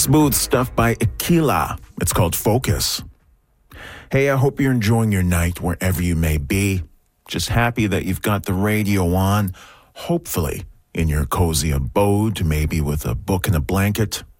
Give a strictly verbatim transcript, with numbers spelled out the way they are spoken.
Smooth stuff by Aquila. It's called Focus. Hey, I hope you're enjoying your night wherever you may be. Just happy that you've got the radio on, hopefully in your cozy abode, maybe with a book and a blanket,